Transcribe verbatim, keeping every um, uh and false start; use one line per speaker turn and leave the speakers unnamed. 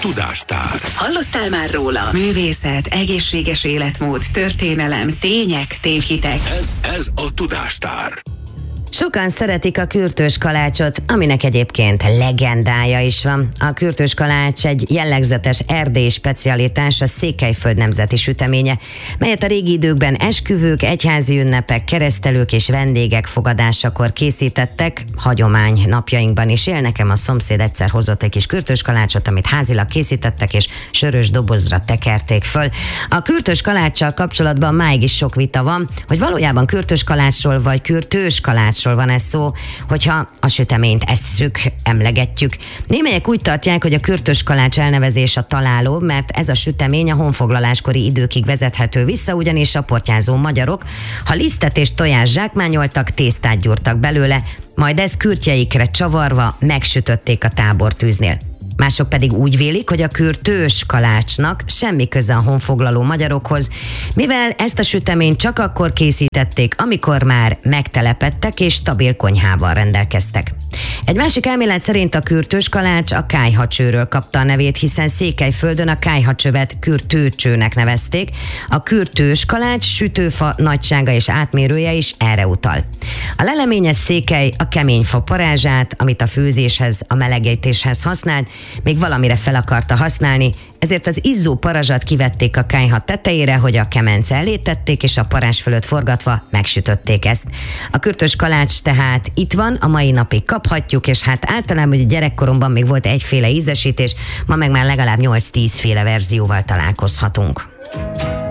Tudástár.
Hallottál már róla? Művészet, egészséges életmód, történelem, tények, tévhitek.
Ez, ez a Tudástár.
Sokan szeretik a kürtős kalácsot, aminek egyébként legendája is van. A kürtős kalács egy jellegzetes erdélyi specialitás, a Székelyföld nemzeti süteménye, melyet a régi időkben esküvők, egyházi ünnepek, keresztelők és vendégek fogadásakor készítettek. Hagyomány napjainkban is él. Nekem a szomszéd egyszer hozott egy kis kürtős kalácsot, amit házilag készítettek, és sörös dobozra tekerték föl. A kürtős kaláccsal kapcsolatban máig is sok vita van, hogy valójában kürtős kalácsról vagy kürtős kalács van ez szó, hogyha a süteményt esszük, emlegetjük. Némelyek úgy tartják, hogy a kürtős kalács elnevezés a találó, mert ez a sütemény a honfoglaláskori időkig vezethető vissza, ugyanis a portyázó magyarok, ha lisztet és tojást zsákmányoltak, tésztát gyúrtak belőle, majd ezt kürtjeikre csavarva megsütötték a tábortűznél. Mások pedig úgy vélik, hogy a kürtős kalácsnak semmi köze a honfoglaló magyarokhoz, mivel ezt a süteményt csak akkor készítették, amikor már megtelepedtek és stabil konyhával rendelkeztek. Egy másik elmélet szerint a kürtős kalács a kályhacsőről kapta a nevét, hiszen Székelyföldön a kályhacsövet kürtőcsőnek nevezték. A kürtős kalács sütőfa nagysága és átmérője is erre utal. A leleményes székely a kemény fa parázsát, amit a főzéshez, a melegítéshez használt, még valamire fel akarta használni, ezért az izzó parazsat kivették a kályha tetejére, hogy a kemence elé tették, és a parázs fölött forgatva megsütötték ezt. A kürtős kalács tehát itt van, a mai napig kaphatjuk, és hát általában hogy gyerekkoromban még volt egyféle ízesítés, ma meg már legalább nyolc-tíz féle verzióval találkozhatunk.